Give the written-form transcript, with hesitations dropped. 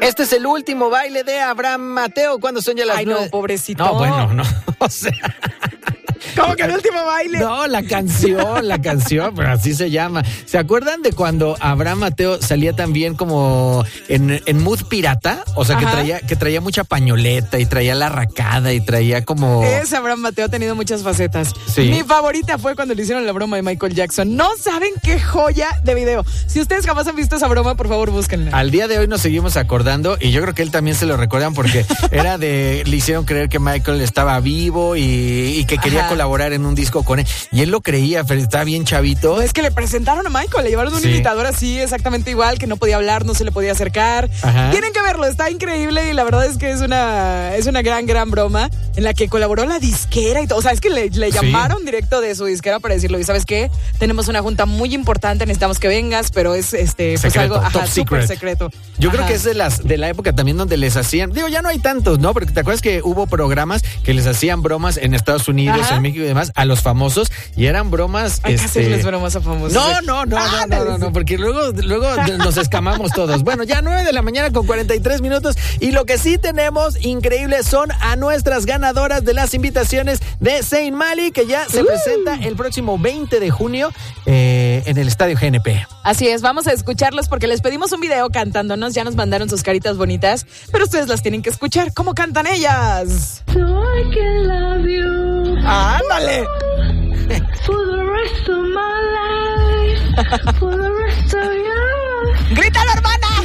Este es el último baile de Abraham Mateo. ¿Cuándo son ya las 9? Ay, no, pobrecito. No, bueno, no. O sea... ¿Cómo que el último baile? No, la canción, pero así se llama. ¿Se acuerdan de cuando Abraham Mateo salía también como en mood pirata? O sea, que traía mucha pañoleta y traía la racada y traía como... Ese Abraham Mateo ha tenido muchas facetas. Sí. Mi favorita fue cuando le hicieron la broma de Michael Jackson. No saben qué joya de video. Si ustedes jamás han visto esa broma, por favor, búsquenla. Al día de hoy nos seguimos acordando y yo creo que él también se lo recuerdan porque le hicieron creer que Michael estaba vivo y que quería colaborar en un disco con él. Y él lo creía, pero estaba bien chavito. No, es que le presentaron a Michael, le llevaron un imitador así, exactamente igual, que no podía hablar, no se le podía acercar. Tienen que verlo, está increíble y la verdad es que es una gran broma en la que colaboró la disquera y todo. O sea, es que le llamaron directo de su disquera para decirlo, y ¿sabes qué? Tenemos una junta muy importante, necesitamos que vengas, pero es secreto, pues algo súper secreto. Yo creo que es de la época también donde les hacían, digo, ya no hay tantos, ¿no? Porque te acuerdas que hubo programas que les hacían bromas en Estados Unidos, en México y demás, a los famosos, y eran bromas. Hay que hacerles bromas a famosos. No, porque luego nos escamamos todos. Bueno, ya 9:00 con 43 minutos, y lo que sí tenemos increíble son a nuestras ganadoras de las invitaciones de Zayn Malik, que ya se presenta el próximo 20 de junio en el Estadio GNP. Así es, vamos a escucharlos porque les pedimos un video cantándonos, ya nos mandaron sus caritas bonitas, pero ustedes las tienen que escuchar. ¿Cómo cantan ellas? So I can love you. ¡Ándale! For the rest of my life. For the rest of your life. ¡Grítalo, hermana!